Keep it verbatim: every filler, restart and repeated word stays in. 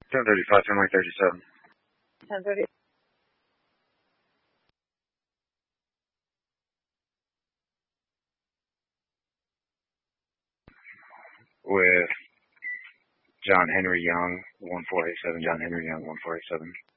ten thirty-five, ten like thirty-seven. ten thirty. With John Henry Young, one four eight seven, John Henry Young, one four eight seven.